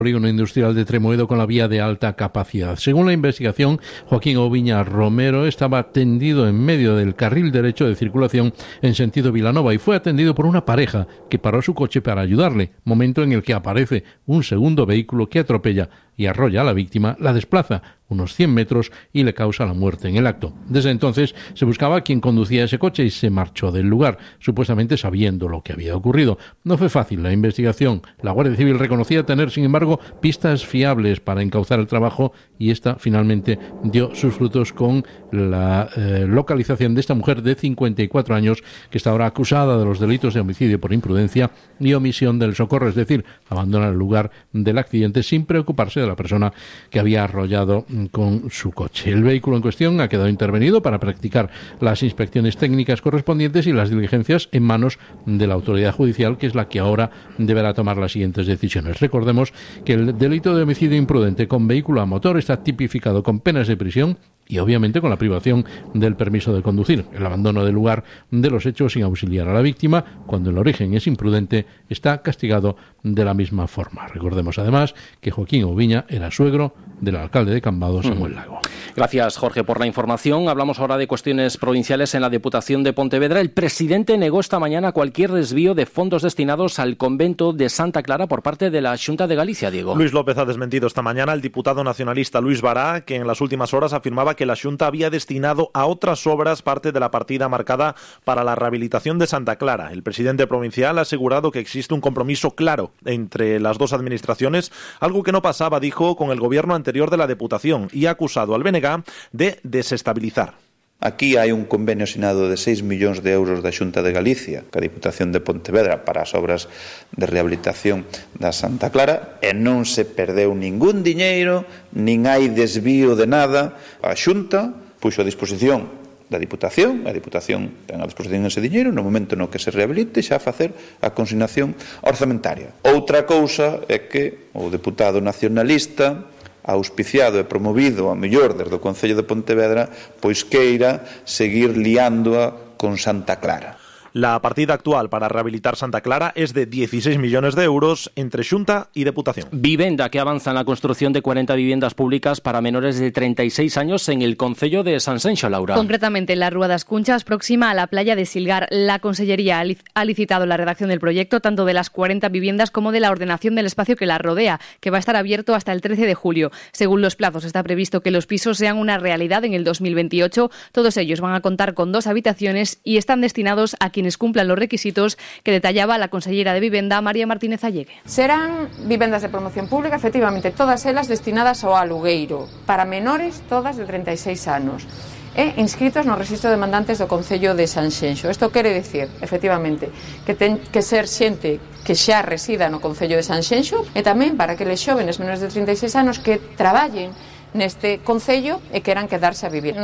polígono industrial de Tremoedo con la vía de alta capacidad. Según la investigación, Joaquín Oviña Romero estaba tendido en medio del carril derecho de circulación en sentido Vilanova y fue atendido por una pareja que paró su coche para ayudarle, momento en el que aparece un segundo vehículo que atropella y arrolla a la víctima, la desplaza unos 100 metros y le causa la muerte en el acto. Desde entonces se buscaba a quien conducía ese coche y se marchó del lugar, supuestamente sabiendo lo que había ocurrido. No fue fácil la investigación. La Guardia Civil reconocía tener, sin embargo, pistas fiables para encauzar el trabajo y esta finalmente dio sus frutos con la localización de esta mujer de 54 años que está ahora acusada de los delitos de homicidio por imprudencia y omisión del socorro, es decir, abandona el lugar del accidente sin preocuparse de la persona que había arrollado con su coche. El vehículo en cuestión ha quedado intervenido para practicar las inspecciones técnicas correspondientes y las diligencias en manos de la autoridad judicial, que es la que ahora deberá tomar las siguientes decisiones. Recordemos que el delito de homicidio imprudente con vehículo a motor está tipificado con penas de prisión y obviamente con la privación del permiso de conducir. El abandono del lugar de los hechos sin auxiliar a la víctima, cuando el origen es imprudente, está castigado de la misma forma. Recordemos además que Joaquín Oviña era suegro del alcalde de Cambados, Samuel Lago. Gracias, Jorge, por la información. Hablamos ahora de cuestiones provinciales en la Diputación de Pontevedra. El presidente negó esta mañana cualquier desvío de fondos destinados al convento de Santa Clara por parte de la Xunta de Galicia, Diego. Luis López ha desmentido esta mañana al diputado nacionalista Luis Bará, que en las últimas horas afirmaba que la Xunta había destinado a otras obras parte de la partida marcada para la rehabilitación de Santa Clara. El presidente provincial ha asegurado que existe un compromiso claro entre las dos administraciones, algo que no pasaba, dijo, con el gobierno anterior de la Diputación, y ha acusado al BNG de desestabilizar. Aquí hai un convenio asinado de 6 millóns de euros da Xunta de Galicia ca Diputación de Pontevedra para as obras de rehabilitación da Santa Clara e non se perdeu ningún diñeiro, nin hai desvío de nada. A Xunta puxo a disposición da Diputación, a Diputación ten a disposición ese diñeiro no momento no que se rehabilite xa a facer a consignación orzamentaria. Outra cousa é que o deputado nacionalista auspiciado e promovido a mellor desde o Concello de Pontevedra, pois queira seguir liándoa con Santa Clara. La partida actual para rehabilitar Santa Clara es de 16 millones de euros entre Xunta y Deputación. Vivenda, que avanza en la construcción de 40 viviendas públicas para menores de 36 años en el concello de Sanxenxo, Laura. Concretamente en la Rúa das Cunchas, próxima a la playa de Silgar. La Consellería ha licitado la redacción del proyecto, tanto de las 40 viviendas como de la ordenación del espacio que la rodea, que va a estar abierto hasta el 13 de julio. Según los plazos, está previsto que los pisos sean una realidad en el 2028. Todos ellos van a contar con 2 habitaciones y están destinados a quienes cumplan los requisitos que detallaba la consellera de Vivenda, María Martínez Allegue. Serán vivendas de promoción pública, efectivamente, todas elas destinadas ao alugueiro, para menores todas de 36 anos. E inscritos no registro de demandantes do Concello de Sanxenxo. Isto quere dicir, efectivamente, que ten que ser xente que xa resida no Concello de Sanxenxo e tamén para aqueles xóvenes menores de 36 anos que traballen neste Concello e queran quedarse a vivir.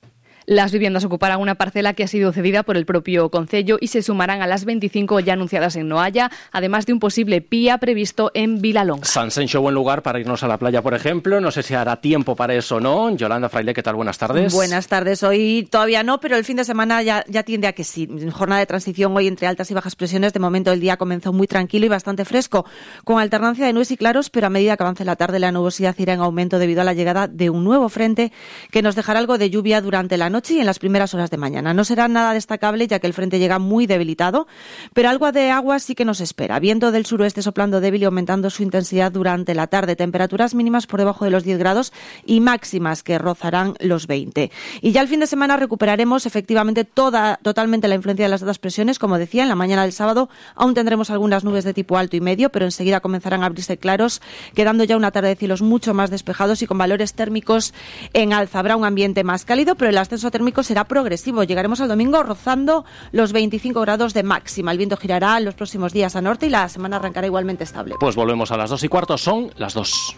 Las viviendas ocuparán una parcela que ha sido cedida por el propio concello y se sumarán a las 25 ya anunciadas en Noalla, además de un posible PIA previsto en Vilalonga. Sanxenxo, buen lugar para irnos a la playa, por ejemplo. No sé si hará tiempo para eso o no. Yolanda Fraile, ¿qué tal? Buenas tardes. Buenas tardes. Hoy todavía no, pero el fin de semana ya tiende a que sí. Jornada de transición hoy entre altas y bajas presiones. De momento el día comenzó muy tranquilo y bastante fresco, con alternancia de nubes y claros, pero a medida que avance la tarde la nubosidad irá en aumento debido a la llegada de un nuevo frente que nos dejará algo de lluvia durante la noche y en las primeras horas de mañana. No será nada destacable ya que el frente llega muy debilitado, pero algo de agua sí que nos espera. Viento del suroeste soplando débil y aumentando su intensidad durante la tarde. Temperaturas mínimas por debajo de los 10 grados y máximas que rozarán los 20. Y ya el fin de semana recuperaremos efectivamente totalmente la influencia de las altas presiones. Como decía, en la mañana del sábado aún tendremos algunas nubes de tipo alto y medio, pero enseguida comenzarán a abrirse claros, quedando ya una tarde de cielos mucho más despejados y con valores térmicos en alza. Habrá un ambiente más cálido, pero el ascenso térmico será progresivo. Llegaremos al domingo rozando los 25 grados de máxima. El viento girará en los próximos días a norte y la semana arrancará igualmente estable. Pues volvemos a las 2:15. Son las 2.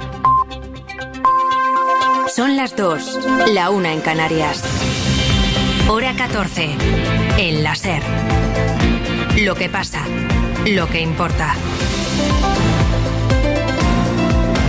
Son las 2, la 1 en Canarias. Hora 14, en la SER. Lo que pasa, lo que importa.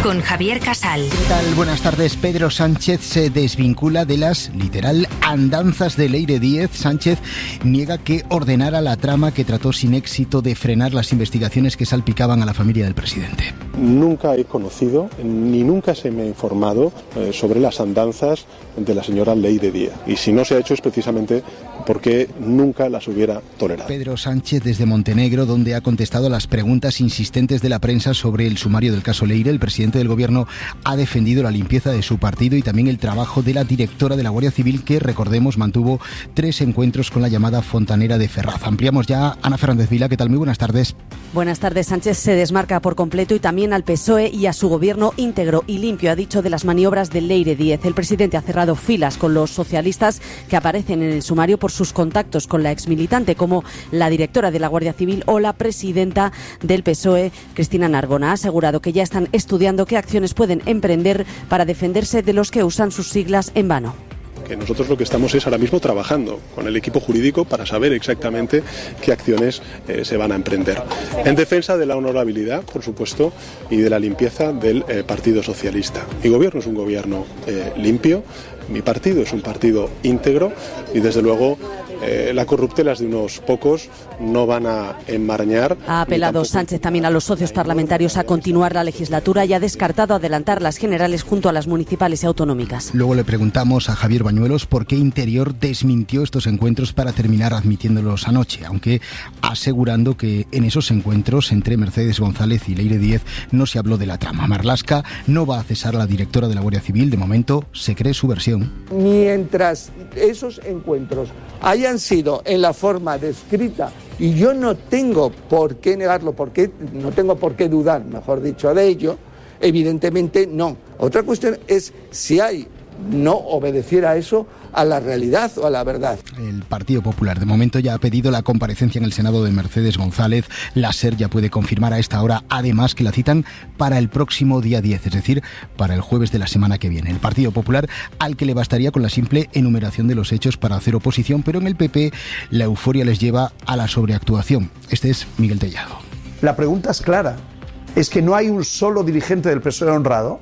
con Javier Casal. ¿Qué tal? Buenas tardes. Pedro Sánchez se desvincula de las, literal, andanzas de Leire Díez. Sánchez niega que ordenara la trama que trató sin éxito de frenar las investigaciones que salpicaban a la familia del presidente. Nunca he conocido, ni nunca se me ha informado sobre las andanzas de la señora Leire Díez. Y si no se ha hecho es precisamente porque nunca las hubiera tolerado. Pedro Sánchez desde Montenegro, donde ha contestado a las preguntas insistentes de la prensa sobre el sumario del caso Leire. El presidente del gobierno ha defendido la limpieza de su partido y también el trabajo de la directora de la Guardia Civil, que, recordemos, mantuvo 3 encuentros con la llamada Fontanera de Ferraz. Ampliamos ya. Ana Fernández Vila, ¿qué tal? Muy buenas tardes. Buenas tardes. Sánchez se desmarca por completo y también al PSOE y a su gobierno íntegro y limpio, ha dicho, de las maniobras de Leire Díez. El presidente ha cerrado filas con los socialistas que aparecen en el sumario por sus contactos con la exmilitante, como la directora de la Guardia Civil o la presidenta del PSOE, Cristina Narbona. Ha asegurado que ya están estudiando qué acciones pueden emprender para defenderse de los que usan sus siglas en vano. Que nosotros lo que estamos es ahora mismo trabajando con el equipo jurídico para saber exactamente qué acciones se van a emprender. En defensa de la honorabilidad, por supuesto, y de la limpieza del Partido Socialista. Mi gobierno es un gobierno limpio, mi partido es un partido íntegro y, desde luego, la corruptelas de unos pocos no van a enmarañar. Ha apelado Sánchez también a los socios parlamentarios a continuar la legislatura y ha descartado adelantar las generales junto a las municipales y autonómicas. Luego le preguntamos a Javier Bañuelos por qué Interior desmintió estos encuentros para terminar admitiéndolos anoche, aunque asegurando que en esos encuentros entre Mercedes González y Leire Díez no se habló de la trama. Marlaska no va a cesar a la directora de la Guardia Civil. De momento se cree su versión. Mientras esos encuentros hayan sido en la forma descrita, y yo no tengo por qué negarlo, no tengo por qué dudar, mejor dicho, de ello, evidentemente no. Otra cuestión es si no obedeciera eso a la realidad o a la verdad. El Partido Popular de momento ya ha pedido la comparecencia en el Senado de Mercedes González. La SER ya puede confirmar a esta hora, además, que la citan para el próximo día 10, es decir, para el jueves de la semana que viene. El Partido Popular, al que le bastaría con la simple enumeración de los hechos para hacer oposición, pero en el PP la euforia les lleva a la sobreactuación. Este es Miguel Tellado. La pregunta es clara, es que no hay un solo dirigente del PSOE honrado.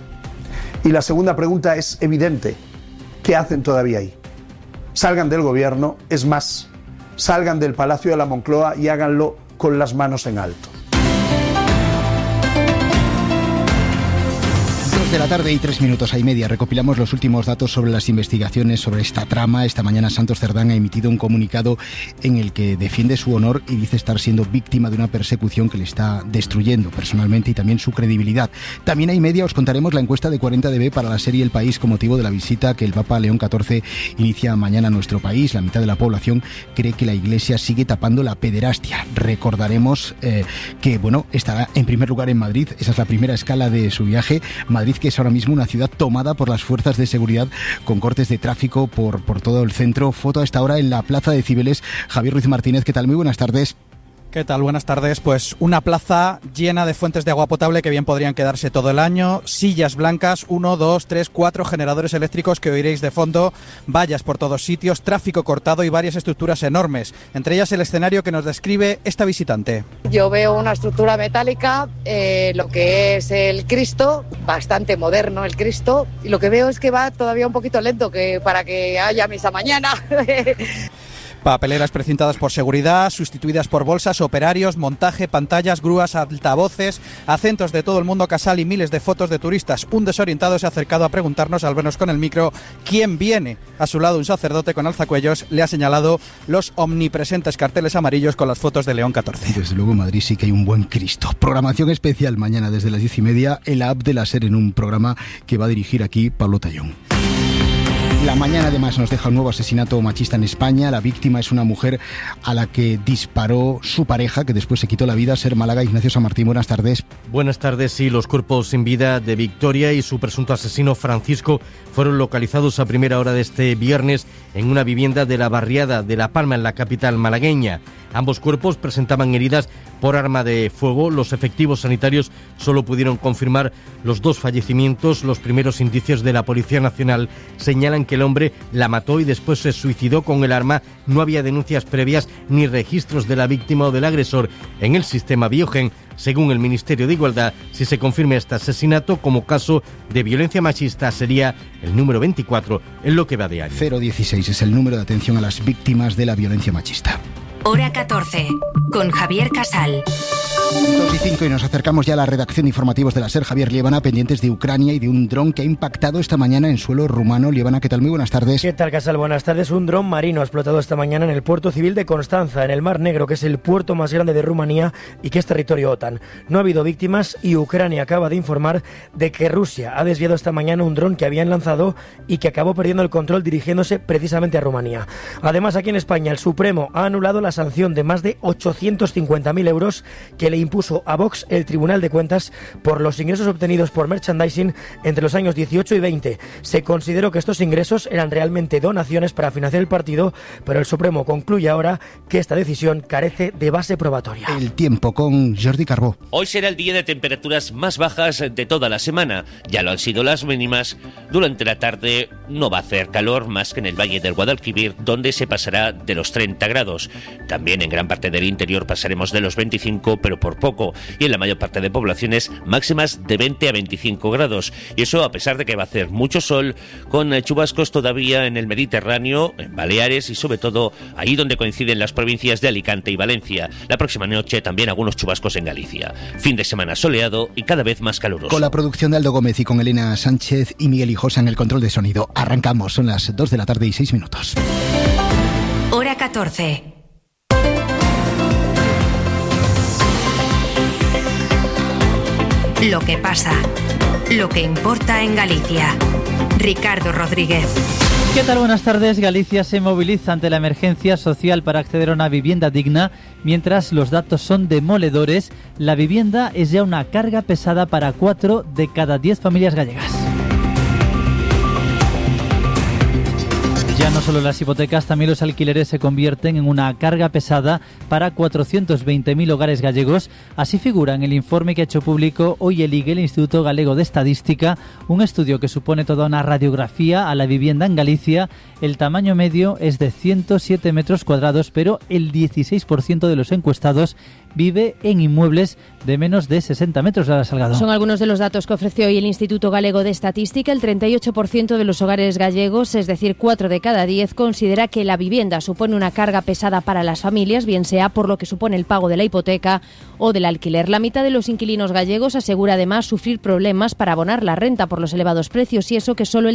Y la segunda pregunta es evidente. ¿Qué hacen todavía ahí? Salgan del gobierno, es más, salgan del Palacio de la Moncloa y háganlo con las manos en alto. 2 de la tarde y 3 minutos y media. Recopilamos los últimos datos sobre las investigaciones sobre esta trama. Esta mañana Santos Cerdán ha emitido un comunicado en el que defiende su honor y dice estar siendo víctima de una persecución que le está destruyendo personalmente y también su credibilidad. También a y media os contaremos la encuesta de 40DB para la serie El País con motivo de la visita que el Papa León XIV inicia mañana a nuestro país. La mitad de la población cree que la Iglesia sigue tapando la pederastia. Recordaremos que estará en primer lugar en Madrid. Esa es la primera escala de su viaje. Madrid, que es ahora mismo una ciudad tomada por las fuerzas de seguridad con cortes de tráfico por todo el centro. Foto a esta hora en la Plaza de Cibeles. Javier Ruiz Martínez, ¿qué tal? Muy buenas tardes. ¿Qué tal? Buenas tardes. Pues una plaza llena de fuentes de agua potable que bien podrían quedarse todo el año, sillas blancas, 1, 2, 3, 4 generadores eléctricos que oiréis de fondo, vallas por todos sitios, tráfico cortado y varias estructuras enormes, entre ellas el escenario que nos describe esta visitante. Yo veo una estructura metálica, lo que es el Cristo, bastante moderno el Cristo, y lo que veo es que va todavía un poquito lento para que haya misa mañana. Papeleras precintadas por seguridad, sustituidas por bolsas, operarios, montaje, pantallas, grúas, altavoces, acentos de todo el mundo casal y miles de fotos de turistas. Un desorientado se ha acercado a preguntarnos, al vernos con el micro, quién viene. A su lado un sacerdote con alzacuellos le ha señalado los omnipresentes carteles amarillos con las fotos de León XIV. Desde luego en Madrid sí que hay un buen Cristo. Programación especial mañana desde las 10:30 en la app de la SER, en un programa que va a dirigir aquí Pablo Tallón. La mañana además nos deja un nuevo asesinato machista en España. La víctima es una mujer a la que disparó su pareja, que después se quitó la vida. Ser Málaga, Ignacio San Martín, buenas tardes. Buenas tardes. Sí, los cuerpos sin vida de Victoria y su presunto asesino Francisco fueron localizados a primera hora de este viernes en una vivienda de la barriada de La Palma, en la capital malagueña. Ambos cuerpos presentaban heridas por arma de fuego. Los efectivos sanitarios solo pudieron confirmar los 2 fallecimientos. Los primeros indicios de la Policía Nacional señalan que el hombre la mató y después se suicidó con el arma. No había denuncias previas ni registros de la víctima o del agresor en el sistema Biogen. Según el Ministerio de Igualdad, si se confirma este asesinato como caso de violencia machista, sería el número 24 en lo que va de año. 016 es el número de atención a las víctimas de la violencia machista. Hora 14, con Javier Casal. 2:05 y nos acercamos ya a la redacción de informativos de la SER. Javier Liébana, pendientes de Ucrania y de un dron que ha impactado esta mañana en suelo rumano. Liébana, ¿qué tal? Muy buenas tardes. ¿Qué tal, Casal? Buenas tardes. Un dron marino ha explotado esta mañana en el puerto civil de Constanza, en el Mar Negro, que es el puerto más grande de Rumanía y que es territorio OTAN. No ha habido víctimas y Ucrania acaba de informar de que Rusia ha desviado esta mañana un dron que habían lanzado y que acabó perdiendo el control dirigiéndose precisamente a Rumanía. Además, aquí en España, el Supremo ha anulado la sanción de más de 850.000 euros que le impuso a Vox el Tribunal de Cuentas por los ingresos obtenidos por merchandising entre los años 18 y 20. Se consideró que estos ingresos eran realmente donaciones para financiar el partido, pero el Supremo concluye ahora que esta decisión carece de base probatoria. El tiempo con Jordi Carbó. Hoy será el día de temperaturas más bajas de toda la semana. Ya lo han sido las mínimas. Durante la tarde no va a hacer calor más que en el Valle del Guadalquivir, donde se pasará de los 30 grados. También en gran parte del interior pasaremos de los 25, pero por poco. Y en la mayor parte de poblaciones máximas de 20 a 25 grados. Y eso a pesar de que va a hacer mucho sol, con chubascos todavía en el Mediterráneo, en Baleares y sobre todo ahí donde coinciden las provincias de Alicante y Valencia. La próxima noche también algunos chubascos en Galicia. Fin de semana soleado y cada vez más caluroso. Con la producción de Aldo Gómez y con Elena Sánchez y Miguel Hijosa en el control de sonido. Arrancamos, son las 2 de la tarde y 6 minutos. Hora 14. Lo que pasa, lo que importa en Galicia. Ricardo Rodríguez. ¿Qué tal? Buenas tardes. Galicia se moviliza ante la emergencia social para acceder a una vivienda digna. Mientras los datos son demoledores, la vivienda es ya una carga pesada para 4 de cada 10 familias gallegas. Ya no solo las hipotecas, también los alquileres se convierten en una carga pesada para 420.000 hogares gallegos. Así figura en el informe que ha hecho público hoy el IGE, el Instituto Galego de Estadística, un estudio que supone toda una radiografía a la vivienda en Galicia. El tamaño medio es de 107 metros cuadrados, pero el 16% de los encuestados vive en inmuebles de menos de 60 metros. Lara Salgado. Son algunos de los datos que ofreció hoy el Instituto Galego de Estadística. El 38% de los hogares gallegos, es decir, 4 de cada 10, considera que la vivienda supone una carga pesada para las familias, bien sea por lo que supone el pago de la hipoteca o del alquiler. La mitad de los inquilinos gallegos asegura además sufrir problemas para abonar la renta por los elevados precios, y eso que solo el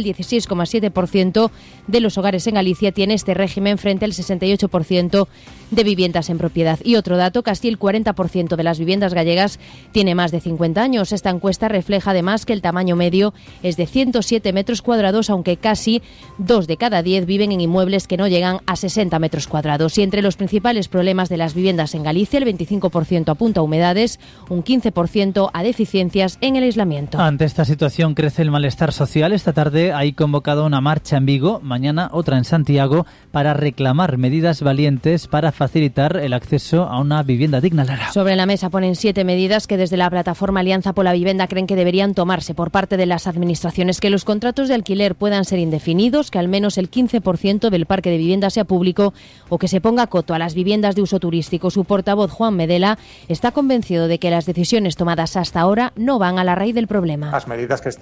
16,7% de los hogares en Galicia tiene este régimen frente al 68% de viviendas en propiedad. Y otro dato, casi el 40% de las viviendas gallegas tiene más de 50 años. Esta encuesta refleja además que el tamaño medio es de 107 metros cuadrados, aunque casi 2 de cada 10 viven en inmuebles que no llegan a 60 metros cuadrados. Y entre los principales problemas de las viviendas en Galicia, el 25% apunta a humedades, un 15% a deficiencias en el aislamiento. Ante esta situación crece el malestar social. Esta tarde hay convocado una marcha en Vigo, mañana otra en Santiago, para reclamar medidas valientes para facilitar el acceso a una vivienda digna. Lara. Sobre la mesa ponen 7 medidas que desde la plataforma Alianza por la Vivienda creen que deberían tomarse por parte de las administraciones: que los contratos de alquiler puedan ser indefinidos, que al menos el 15% del parque de vivienda sea público o que se ponga coto a las viviendas de uso turístico. Su portavoz, Juan Medela, está convencido de que las decisiones tomadas hasta ahora no van a la raíz del problema. As medidas que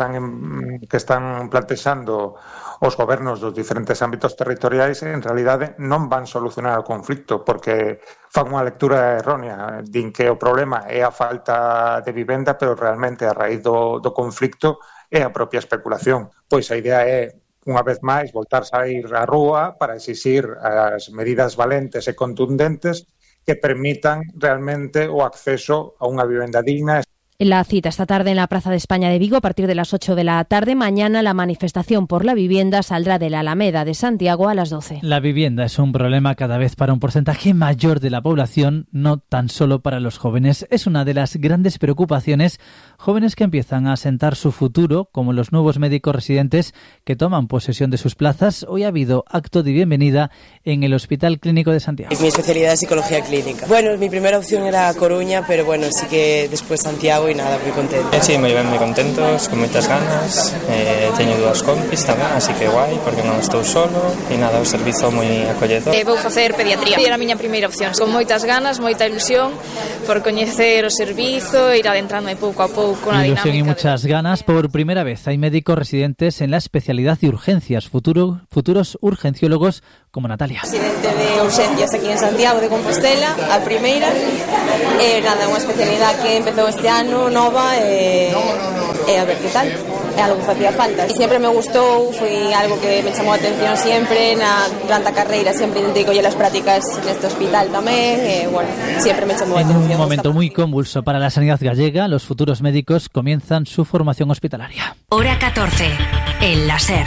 están plantexando os gobernos dos diferentes ámbitos territoriais en realidade non van solucionar o conflito, porque fan unha lectura errónea, din que o problema é a falta de vivenda, pero realmente a raíz do conflito é a propia especulación. Pois a idea é, unha vez máis, voltar a ir á rúa para exixir as medidas valentes e contundentes que permitan realmente o acceso a unha vivenda digna. La cita esta tarde en la Plaza de España de Vigo a partir de las 8 de la tarde. Mañana la manifestación por la vivienda saldrá de la Alameda de Santiago a las 12. La vivienda es un problema cada vez para un porcentaje mayor de la población, no tan solo para los jóvenes. Es una de las grandes preocupaciones. Jóvenes que empiezan a asentar su futuro, como los nuevos médicos residentes que toman posesión de sus plazas. Hoy ha habido acto de bienvenida en el Hospital Clínico de Santiago. Mi especialidad es psicología clínica. Bueno, mi primera opción era Coruña, pero bueno, sí que después Santiago y nada, muy contento. Sí, moi ben, moi contentos, con moitas ganas. Teño dúas compis tamén, así que guai, porque non estou solo e nada, o servizo moi acolledor. Vou facer pediatría. Era a miña primeira opción, con moitas ganas, moita ilusión por coñecer o servizo, ir adentrando pouco a pouco na dinámica. Ilusión y muchas ganas. Por primera vez hay médicos residentes en la especialidad de urgencias, futuros urgenciólogos como Natalia. Residente de urgencias aquí en Santiago de Compostela, a primeira. Nada, unha especialidad que empezou este ano, nova, a ver que tal. É algo que facía falta. E sempre me gustou, foi algo que me chamou a atención sempre, durante a carreira sempre intentei coller as prácticas neste hospital tamén, bueno, sempre me chamou a atención. En un momento muy convulso para la sanidad gallega, los futuros médicos comienzan su formación hospitalaria. Hora 14, en la SER.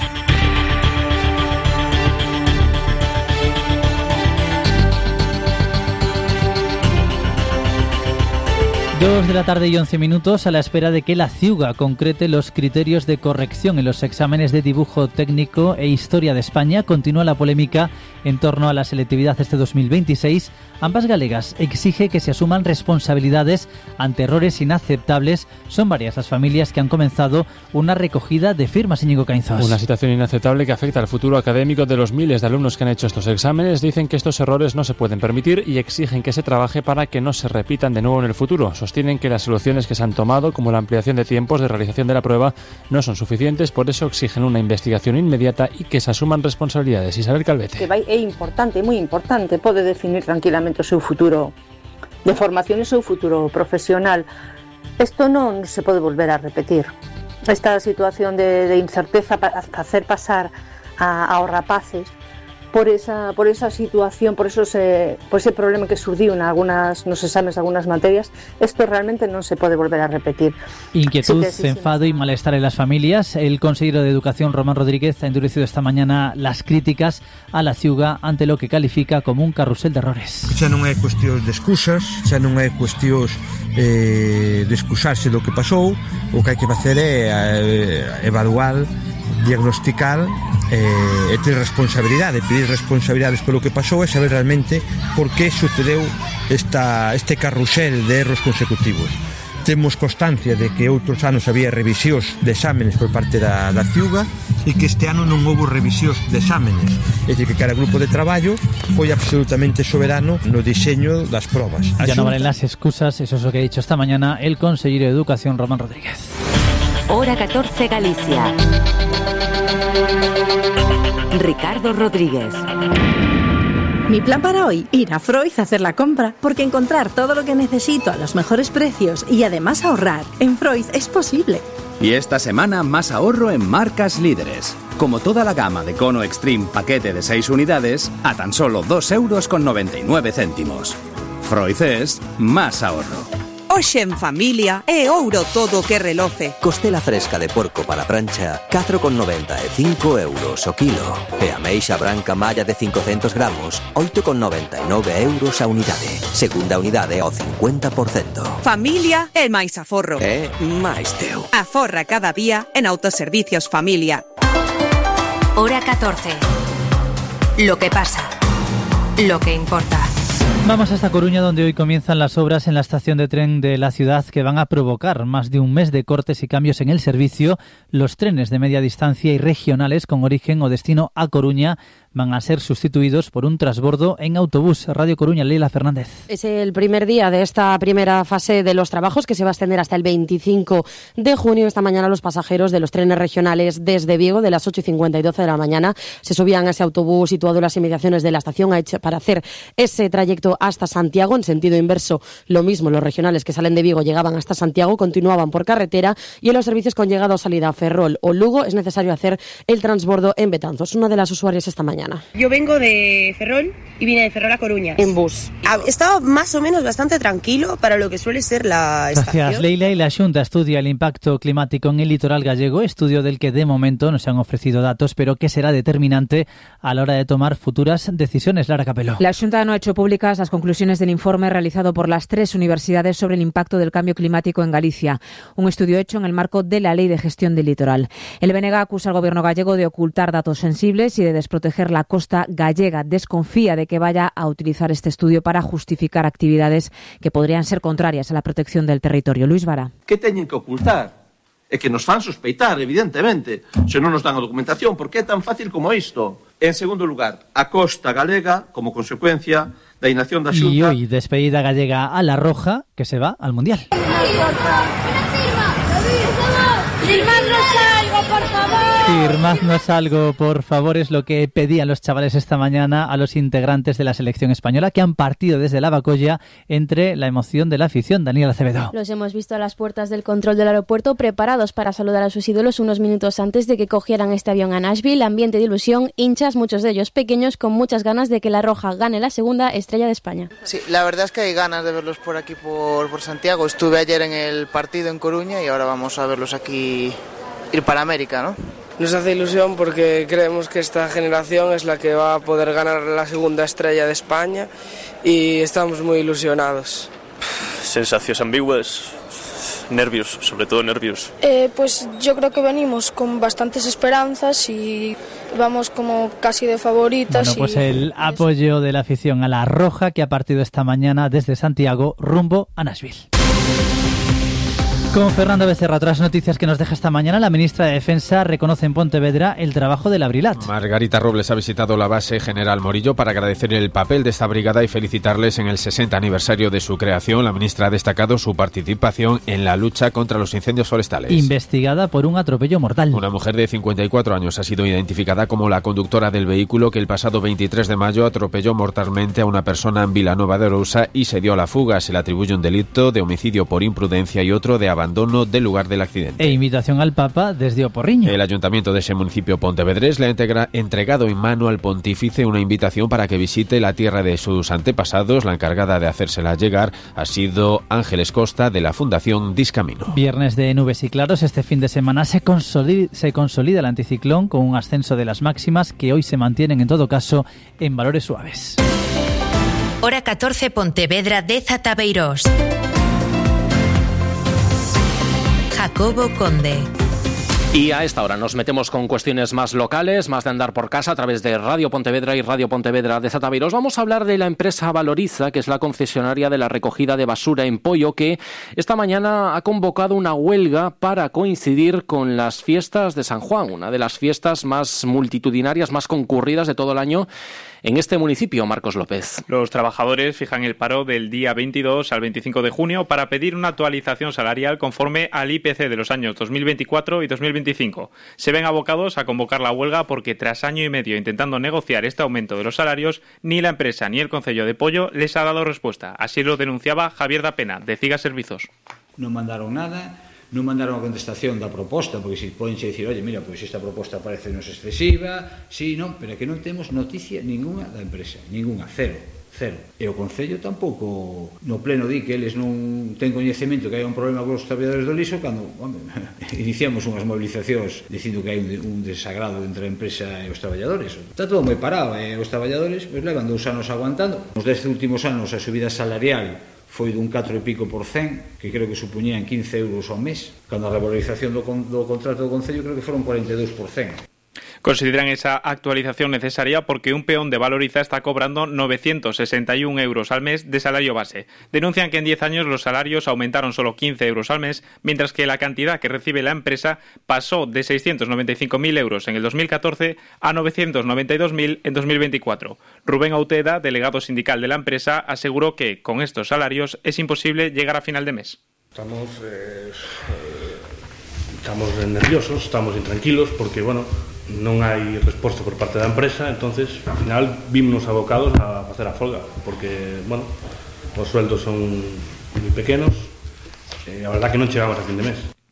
2 de la tarde y 11 minutos a la espera de que la CIUGA concrete los criterios de corrección en los exámenes de dibujo técnico e historia de España. Continúa la polémica en torno a la selectividad este 2026. Ambas galegas exige que se asuman responsabilidades ante errores inaceptables. Son varias las familias que han comenzado una recogida de firmas, Íñigo Cainzos. Una situación inaceptable que afecta al futuro académico de los miles de alumnos que han hecho estos exámenes. Dicen que estos errores no se pueden permitir y exigen que se trabaje para que no se repitan de nuevo en el futuro. Sostienen que las soluciones que se han tomado, como la ampliación de tiempos de realización de la prueba, no son suficientes, por eso exigen una investigación inmediata y que se asuman responsabilidades. Isabel Calvete. Que é importante, moi importante, pode definir tranquilamente o seu futuro de formación e o seu futuro profesional. Isto non se pode volver a repetir. Esta situación de incerteza para facer pasar aos rapaces por esa situación, por ese problema que surdiu nos exames de algunas materias, esto realmente non se pode volver a repetir. Inquietud, enfado y malestar en las familias. El consejero de Educación, Román Rodríguez, ha endurecido esta mañana las críticas a la CIUGA ante lo que califica como un carrusel de errores. Xa non é cuestión de excusas, xa non é cuestión de excusarse do que pasou. O que hai que facer é evaluar, diagnosticar e ter responsabilidade, pedir responsabilidades polo que pasou e saber realmente por que sucedeu este carrusel de erros consecutivos. Temos constancia de que outros anos había revisións de exámenes por parte da CIUGA e que este ano non houve revisións de exámenes. É dicir, que cada grupo de traballo foi absolutamente soberano no diseño das probas. Ya no valen las excusas, eso es lo que ha dicho esta mañana el consejero de Educación, Román Rodríguez. Hora 14, Galicia. Ricardo Rodríguez. Mi plan para hoy, ir a Freud a hacer la compra, porque encontrar todo lo que necesito a los mejores precios y además ahorrar en Freud es posible. Y esta semana más ahorro en marcas líderes. Como toda la gama de Cono Extreme paquete de 6 unidades a tan solo 2,99 €. Freud es más ahorro. Hoxe en familia é ouro todo que reloce. Costela fresca de porco para prancha, 4,95 € o kilo. E ameixa branca malla de 500 gramos, 8,99 € a unidade. Segunda unidade ao 50%. Familia é máis aforro. É máis teu. Aforra cada día en Autoservicios Familia. Hora 14. Lo que pasa. Lo que importa. Vamos hasta Coruña, donde hoy comienzan las obras en la estación de tren de la ciudad que van a provocar más de un mes de cortes y cambios en el servicio. Los trenes de media distancia y regionales con origen o destino a Coruña van a ser sustituidos por un transbordo en autobús. Radio Coruña, Leila Fernández. Es el primer día de esta primera fase de los trabajos que se va a extender hasta el 25 de junio. Esta mañana los pasajeros de los trenes regionales desde Vigo de las 8:50 y 12 de la mañana se subían a ese autobús situado en las inmediaciones de la estación para hacer ese trayecto hasta Santiago. En sentido inverso, lo mismo, los regionales que salen de Vigo llegaban hasta Santiago, continuaban por carretera, y en los servicios con llegada o salida a Ferrol o Lugo es necesario hacer el transbordo en Betanzos. Una de las usuarias esta mañana. mañana. Yo vengo de Ferrol y vine de Ferrol a Coruña. En bus. Estaba más o menos bastante tranquilo para lo que suele ser la estación. Gracias, Leila. Y la Xunta estudia el impacto climático en el litoral gallego, estudio del que de momento no se han ofrecido datos, pero que será determinante a la hora de tomar futuras decisiones. Lara Capeló. La Xunta no ha hecho públicas las conclusiones del informe realizado por las 3 universidades sobre el impacto del cambio climático en Galicia, un estudio hecho en el marco de la Ley de Gestión del Litoral. El BNG acusa al Gobierno gallego de ocultar datos sensibles y de desproteger la costa gallega. Desconfía de que vaya a utilizar este estudio para justificar actividades que podrían ser contrarias a la protección del territorio. Luis Vara. ¿Qué teñen que ocultar? É que nos fan sospeitar, evidentemente, se non nos dan a documentación, porque é tan fácil como isto. En segundo lugar, a costa galega, como consecuencia da inacción da Xunta... Y hoy, despedida gallega a la Roja, que se va al Mundial. Firmadnos algo, por favor, es lo que pedían los chavales esta mañana a los integrantes de la selección española, que han partido desde Lavacolla entre la emoción de la afición. Daniel Acevedo. Los hemos visto a las puertas del control del aeropuerto, preparados para saludar a sus ídolos unos minutos antes de que cogieran este avión a Nashville. Ambiente de ilusión, hinchas, muchos de ellos pequeños, con muchas ganas de que la Roja gane la segunda estrella de España. Sí, la verdad es que hay ganas de verlos por aquí, por Santiago. Estuve ayer en el partido en Coruña y ahora vamos a verlos aquí, ir para América, ¿no? Nos hace ilusión porque creemos que esta generación es la que va a poder ganar la segunda estrella de España y estamos muy ilusionados. Sensaciones ambiguas, nervios, sobre todo nervios. Pues yo creo que venimos con bastantes esperanzas y vamos como casi de favoritas. Bueno, pues el apoyo de la afición a la Roja, que ha partido esta mañana desde Santiago rumbo a Nashville. Con Fernando Becerra, otras noticias que nos deja esta mañana. La ministra de Defensa reconoce en Pontevedra el trabajo de la Brilat. Margarita Robles ha visitado la base General Morillo para agradecer el papel de esta brigada y felicitarles en el 60 aniversario de su creación. La ministra ha destacado su participación en la lucha contra los incendios forestales. Investigada por un atropello mortal. Una mujer de 54 años ha sido identificada como la conductora del vehículo que el pasado 23 de mayo atropelló mortalmente a una persona en Vilanova de Arousa y se dio a la fuga. Se le atribuye un delito de homicidio por imprudencia y otro de abandono del lugar del accidente. E invitación al Papa desde Oporriño. El ayuntamiento de ese municipio pontevedrés le ha entregado en mano al pontífice una invitación para que visite la tierra de sus antepasados. La encargada de hacérsela llegar ha sido Ángeles Costa, de la Fundación Discamino. Viernes de nubes y claros. Este fin de semana se consolida el anticiclón con un ascenso de las máximas que hoy se mantienen en todo caso en valores suaves. Hora 14, Pontevedra, 10 Atabeirós. Jacobo Conde. Y a esta hora nos metemos con cuestiones más locales, más de andar por casa a través de Radio Pontevedra y Radio Pontevedra de Zataviros. Vamos a hablar de la empresa Valoriza, que es la concesionaria de la recogida de basura en Poio, que esta mañana ha convocado una huelga para coincidir con las fiestas de San Juan, una de las fiestas más multitudinarias, más concurridas de todo el año en este municipio. Marcos López. Los trabajadores fijan el paro del día 22 al 25 de junio para pedir una actualización salarial conforme al IPC de los años 2024 y 2025. Se ven abocados a convocar la huelga porque tras año y medio intentando negociar este aumento de los salarios, ni la empresa ni el Concello de Poio les ha dado respuesta. Así lo denunciaba Javier da Pena, de Ciga Servizos. Non mandaron nada. Non mandaron a contestación da proposta, porque se poden dicir, oye, mira, pois esta proposta parece nos excesiva, sí, non, pero é que non temos noticia ninguna da empresa, ninguna, cero. E o Concello tampouco no pleno di que eles non ten coñecemento que hai un problema con os traballadores do lixo cando iniciamos unhas movilizacións dicindo que hai un desagrado entre a empresa e os traballadores. Está todo moi parado e os traballadores pois levan 2 anos aguantando. Nos 10 últimos anos a subida salarial foi dun 4 e pico por cen, que creo que supoñían 15 euros ao mes, cando a revalorización do contrato do Concello creo que foron 42%. Consideran esa actualización necesaria porque un peón de Valoriza está cobrando 961 euros al mes de salario base. Denuncian que en 10 años los salarios aumentaron solo 15 euros al mes, mientras que la cantidad que recibe la empresa pasó de 695.000 euros en el 2014 a 992.000 en 2024. Rubén Auteda, delegado sindical de la empresa, aseguró que con estos salarios es imposible llegar a final de mes. Estamos nerviosos, estamos intranquilos porque, bueno, non hai resposta por parte da empresa, entonces, ao final, vímonos abocados a facer a folga, porque, bueno, os sueldos son moi pequenos e a verdad que non chegamos a fin de mes.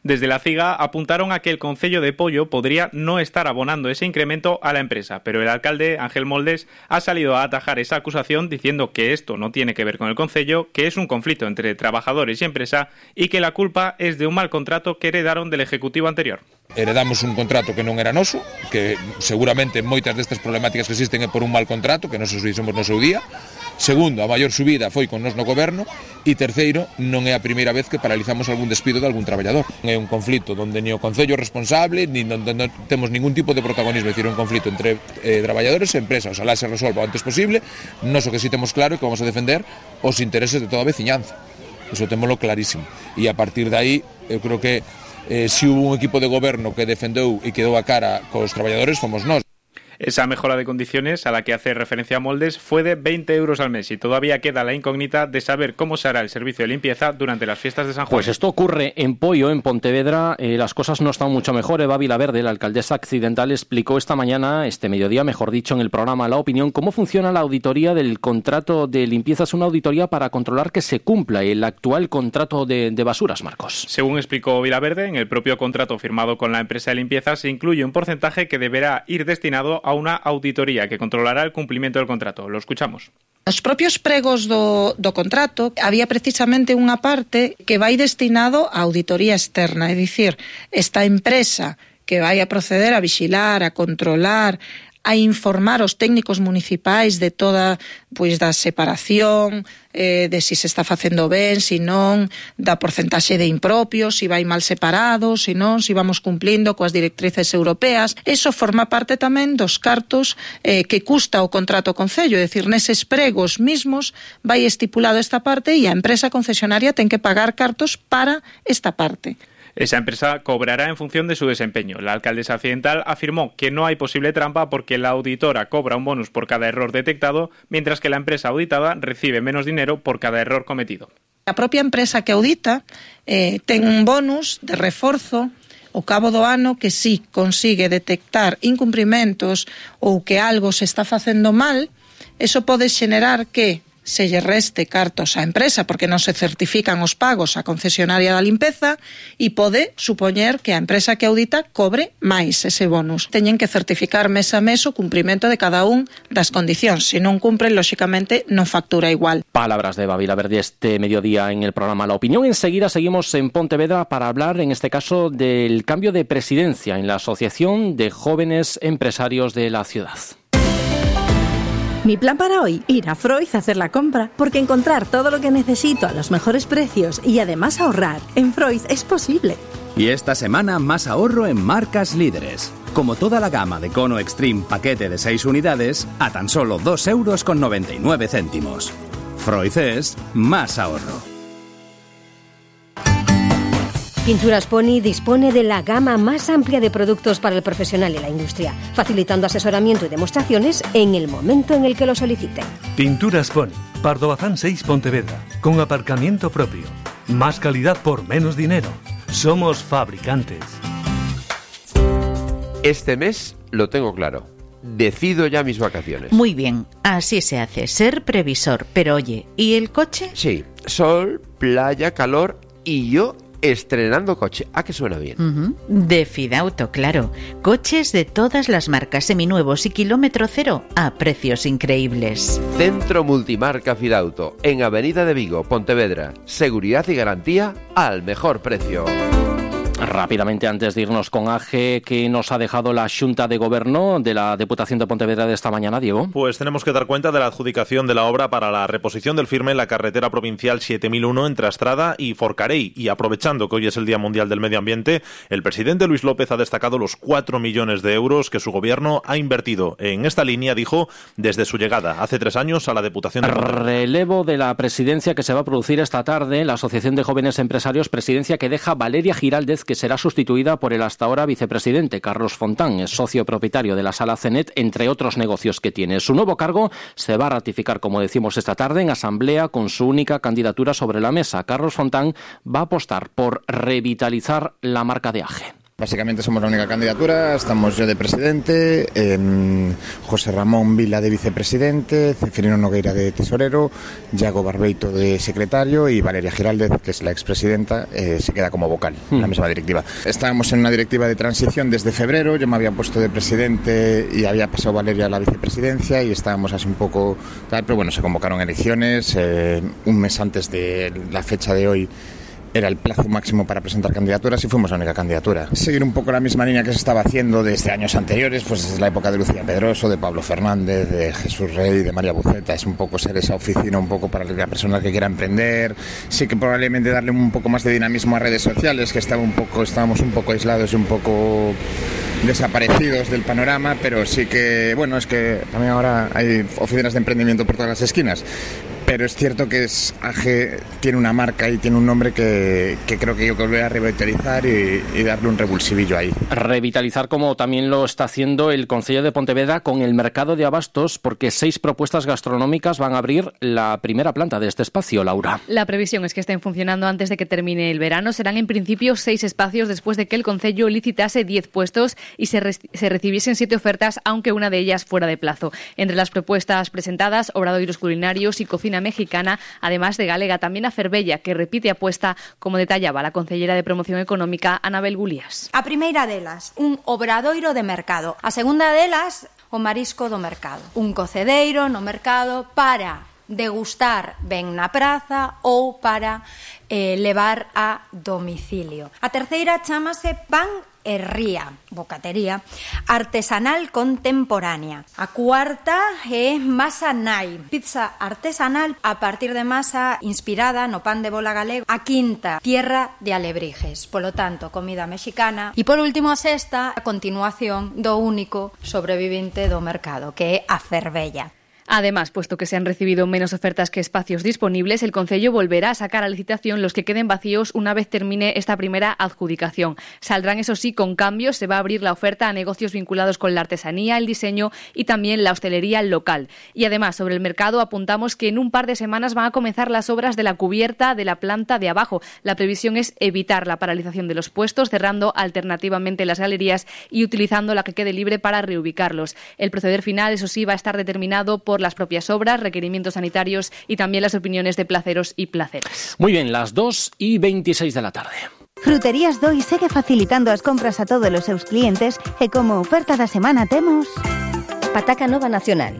Desde la CIGA apuntaron a que el Concello de Pollo podría no estar abonando ese incremento a la empresa, pero el alcalde Ángel Moldes ha salido a atajar esa acusación diciendo que esto no tiene que ver con el Concello, que es un conflicto entre trabajadores y empresa y que la culpa es de un mal contrato que heredaron del Ejecutivo anterior. Heredamos un contrato que non era noso, que seguramente moitas destas problemáticas que existen é por un mal contrato, que non se fixemos no seu día. Segundo, a maior subida foi con nos no goberno. E terceiro, non é a primeira vez que paralizamos algún despido de algún traballador. É un conflito onde ni o Concello é responsable, ni onde non temos ningún tipo de protagonismo, é dicir, un conflito entre traballadores e empresas. Oxalá se resolva o antes posible. Nos o que sí temos claro é que vamos a defender os intereses de toda a veciñanza. Iso témolo clarísimo. E a partir de aí, eu creo que se hubo un equipo de goberno que defendeu e que deu a cara cos traballadores, fomos nós. Esa mejora de condiciones a la que hace referencia Moldes fue de 20 euros al mes y todavía queda la incógnita de saber cómo se hará el servicio de limpieza durante las fiestas de San Juan. Pues esto ocurre en Pollo, en Pontevedra. Las cosas no están mucho mejor. Eva Vilaverde, la alcaldesa accidental, explicó esta mañana, este mediodía, mejor dicho, en el programa La Opinión, cómo funciona la auditoría del contrato de limpieza. Es una auditoría para controlar que se cumpla el actual contrato de basuras, Marcos. Según explicó Vilaverde, en el propio contrato firmado con la empresa de limpieza se incluye un porcentaje que deberá ir destinado a una auditoría que controlará el cumplimiento del contrato. Lo escuchamos. Nos propios pregos do contrato había precisamente unha parte que vai destinado a auditoría externa, é dicir, esta empresa que vai a proceder a vixilar, a controlar, a informar aos técnicos municipais de toda, pois, da separación, de si se está facendo ben, si non, da porcentaxe de impropios, si vai mal separado, si non, si vamos cumplindo coas directrices europeas. Eso forma parte tamén dos cartos que custa o contrato concello, é dicir, neses pregos mismos vai estipulado esta parte e a empresa concesionaria ten que pagar cartos para esta parte. Esa empresa cobrará en función de su desempeño. La alcaldesa accidental afirmó que no hay posible trampa porque la auditora cobra un bonus por cada error detectado, mientras que la empresa auditada recibe menos dinero por cada error cometido. A propia empresa que audita ten un bonus de reforzo ao cabo do ano que si consigue detectar incumprimentos ou que algo se está facendo mal. Eso pode xenerar que se lle reste cartos á empresa porque non se certifican os pagos á concesionaria da limpeza e pode supoñer que a empresa que audita cobre máis ese bonus. Teñen que certificar mes a mes o cumprimento de cada un das condicións. Se non cumpren, lóxicamente, non factura igual. Palabras de Eva Vilaverde este mediodía en el programa La Opinión. Enseguida seguimos en Pontevedra para hablar, en este caso, del cambio de presidencia en la Asociación de Jóvenes Empresarios de la ciudad. Mi plan para hoy, ir a Freud a hacer la compra, porque encontrar todo lo que necesito a los mejores precios y además ahorrar en Freud es posible. Y esta semana más ahorro en marcas líderes. Como toda la gama de Cono Extreme paquete de 6 unidades a tan solo 2,99 euros. Freud es más ahorro. Pinturas Pony dispone de la gama más amplia de productos para el profesional y la industria, facilitando asesoramiento y demostraciones en el momento en el que lo soliciten. Pinturas Pony, Pardo Bazán 6 Pontevedra, con aparcamiento propio. Más calidad por menos dinero. Somos fabricantes. Este mes lo tengo claro. Decido ya mis vacaciones. Muy bien, así se hace, ser previsor. Pero oye, ¿y el coche? Sí, sol, playa, calor y yo estrenando coche. ¿A que suena bien? De Fidauto, claro. Coches de todas las marcas, seminuevos y kilómetro cero a precios increíbles. Centro Multimarca Fidauto, en Avenida de Vigo, Pontevedra. Seguridad y garantía al mejor precio. Rápidamente, antes de irnos con AGE, que nos ha dejado la Xunta de Gobierno de la Deputación de Pontevedra de esta mañana, Diego. Pues tenemos que dar cuenta de la adjudicación de la obra para la reposición del firme en la carretera provincial 7001 entre Astrada y Forcarei. Y aprovechando que hoy es el Día Mundial del Medio Ambiente, el presidente Luis López ha destacado los 4 millones de euros que su gobierno ha invertido en esta línea, dijo, desde su llegada hace 3 años a la Deputación de Pontevedra. Relevo de la presidencia que se va a producir esta tarde, la Asociación de Jóvenes Empresarios, presidencia que deja Valeria Giraldez, que será sustituida por el hasta ahora vicepresidente Carlos Fontán, es socio propietario de la Sala Cenet, entre otros negocios que tiene. Su nuevo cargo se va a ratificar, como decimos, esta tarde en asamblea con su única candidatura sobre la mesa. Carlos Fontán va a apostar por revitalizar la marca de AGE. Básicamente somos la única candidatura, estamos yo de presidente, José Ramón Vila de vicepresidente, Ceferino Nogueira de tesorero, Iago Barbeito de secretario y Valeria Giraldez, que es la expresidenta, se queda como vocal en la misma directiva. Estábamos en una directiva de transición desde febrero, yo me había puesto de presidente y había pasado Valeria a la vicepresidencia y estábamos así un poco tal, pero bueno, se convocaron elecciones, un mes antes de la fecha de hoy era el plazo máximo para presentar candidaturas y fuimos la única candidatura. Seguir un poco la misma línea que se estaba haciendo desde años anteriores, pues desde la época de Lucía Pedroso, de Pablo Fernández, de Jesús Rey, de María Buceta. Es un poco ser esa oficina un poco para la persona que quiera emprender. Sí que probablemente darle un poco más de dinamismo a redes sociales, que estábamos un poco aislados y un poco desaparecidos del panorama, pero sí que, bueno, es que también ahora hay oficinas de emprendimiento por todas las esquinas. Pero es cierto que AG tiene una marca y tiene un nombre que creo que yo que voy a revitalizar y darle un revulsivillo ahí. Revitalizar, como también lo está haciendo el Concello de Pontevedra con el mercado de abastos, porque 6 propuestas gastronómicas van a abrir la primera planta de este espacio, Laura. La previsión es que estén funcionando antes de que termine el verano. Serán en principio 6 espacios después de que el Concello licitase 10 puestos y se recibiesen 7 ofertas, aunque una de ellas fuera de plazo. Entre las propuestas presentadas, obradoiros culinarios y cocina mexicana, además de galega, también a Ferbella, que repite apuesta, como detallaba la concellera de Promoción Económica, Anabel Gulías. A primeira delas, un obradoiro de mercado. A segunda delas, o marisco do mercado. Un cocedeiro no mercado para degustar ben na praza ou para levar a domicilio. A terceira chámase pan e ría, bocatería, artesanal contemporánea. A cuarta é masa nai, pizza artesanal a partir de masa inspirada no pan de bola galego. A quinta, tierra de alebrijes, polo tanto, comida mexicana. E por último, a sexta, a continuación do único sobrevivente do mercado, que é a Ferbella. Además, puesto que se han recibido menos ofertas que espacios disponibles, el Concello volverá a sacar a licitación los que queden vacíos una vez termine esta primera adjudicación. Saldrán, eso sí, con cambios. Se va a abrir la oferta a negocios vinculados con la artesanía, el diseño y también la hostelería local. Y además, sobre el mercado, apuntamos que en un par de semanas van a comenzar las obras de la cubierta de la planta de abajo. La previsión es evitar la paralización de los puestos, cerrando alternativamente las galerías y utilizando la que quede libre para reubicarlos. El proceder final, eso sí, va a estar determinado por las propias obras, requerimientos sanitarios y también las opiniones de placeros y placeras. Muy bien, las 2:26 de la tarde. Fruterías Doi segue facilitando as compras a todos os seus clientes e como oferta da semana temos... Pataca nova nacional,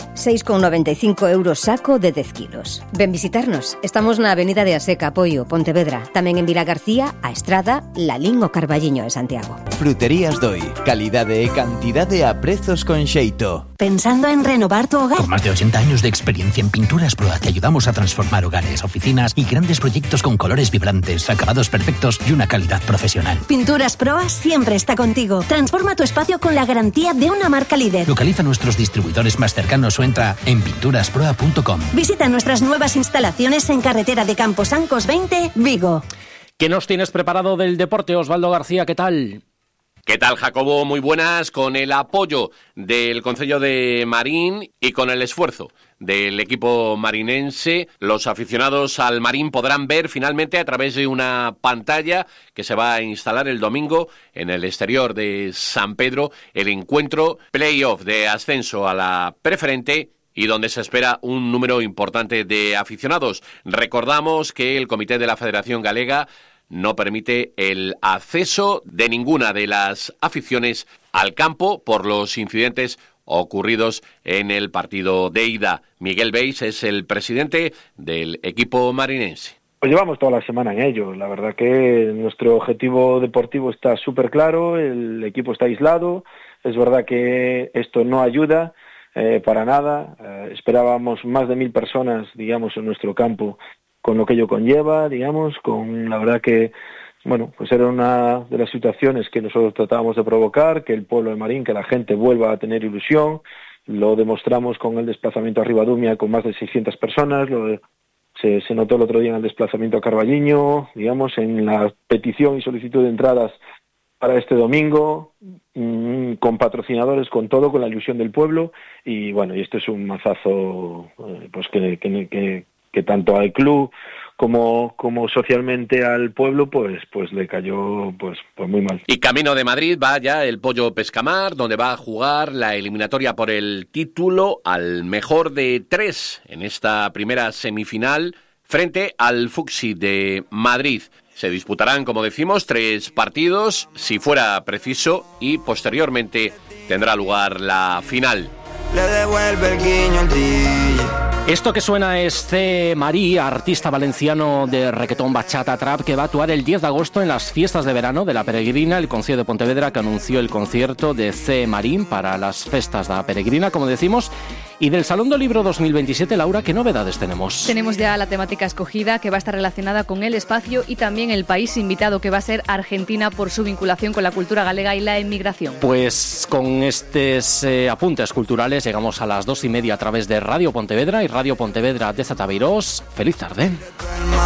6,95 € saco de 10 kilos. Ven visitarnos. Estamos na Avenida de Aseca, Apoio, Pontevedra. Tamén en Vila García, A Estrada, Lalín o Carballiño de Santiago. Fruterías Doi. Calidade e cantidade a prezos con xeito. ¿Pensando en renovar tu hogar? Con más de 80 años de experiencia en Pinturas Proa te ayudamos a transformar hogares, oficinas y grandes proyectos con colores vibrantes, acabados perfectos y una calidad profesional. Pinturas Proa siempre está contigo. Transforma tu espacio con la garantía de una marca líder. Localiza nuestros distribuidores más cercanos o entra en pinturasproa.com. Visita nuestras nuevas instalaciones en carretera de Camposancos 20, Vigo. ¿Qué nos tienes preparado del deporte, Osvaldo García? ¿Qué tal? ¿Qué tal, Jacobo? Muy buenas. Con el apoyo del Concello de Marín y con el esfuerzo del equipo marinense, los aficionados al Marín podrán ver finalmente a través de una pantalla que se va a instalar el domingo en el exterior de San Pedro el encuentro playoff de ascenso a la preferente y donde se espera un número importante de aficionados. Recordamos que el comité de la Federación Galega no permite el acceso de ninguna de las aficiones al campo por los incidentes ocurridos en el partido de ida. Miguel Beis es el presidente del equipo marinense. Pues llevamos toda la semana en ello. La verdad que nuestro objetivo deportivo está súper claro, el equipo está aislado. Es verdad que esto no ayuda para nada. Esperábamos más de 1.000 personas, digamos, en nuestro campo, con lo que ello conlleva, digamos, con la verdad que, bueno, pues era una de las situaciones que nosotros tratábamos de provocar, que el pueblo de Marín, que la gente vuelva a tener ilusión. Lo demostramos con el desplazamiento a Ribadumia con más de 600 personas, se notó el otro día en el desplazamiento a Carballiño, digamos, en la petición y solicitud de entradas para este domingo, con patrocinadores, con todo, con la ilusión del pueblo, y bueno, y esto es un mazazo pues que tanto al club como socialmente al pueblo, pues le cayó pues muy mal. Y camino de Madrid va ya el Pollo Pescamar, donde va a jugar la eliminatoria por el título al mejor de 3 en esta primera semifinal frente al Fuxi de Madrid. Se disputarán, como decimos, 3 partidos, si fuera preciso, y posteriormente tendrá lugar la final. Le devuelve el guiño al DJ. Esto que suena es C. Marí, artista valenciano de reggaetón, bachata, trap, que va a actuar el 10 de agosto en las fiestas de verano de la Peregrina, el Concello de Pontevedra, que anunció el concierto de C. Marín para las festas de la Peregrina, como decimos. Y del Salón do Libro 2027, Laura, ¿qué novedades tenemos? Tenemos ya la temática escogida, que va a estar relacionada con el espacio, y también el país invitado, que va a ser Argentina, por su vinculación con la cultura galega y la emigración. Pues con estos apuntes culturales llegamos a las 2:30 a través de Radio Pontevedra y Radio Pontevedra de Zatabeirós. ¡Feliz tarde!